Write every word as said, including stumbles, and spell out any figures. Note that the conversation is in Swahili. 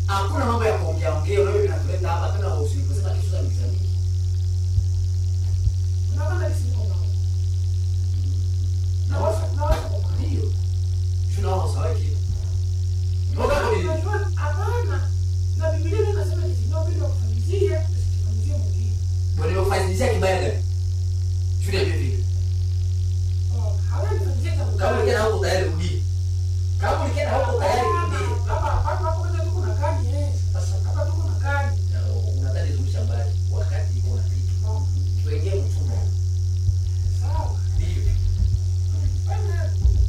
Hakuna mambo ya kuongea ongea wewe vinatuleta hapa tena usiposema kitu za mizani. Unaona kama sisi kwa na wasa na wasa kwa hiyo. Tunao sawa kitu. Ngoja kwa hapana. Na Biblia inasema hivi ndio bila kufanyizia, usifanyizie mwingine. Bwana ufanyizia kibaya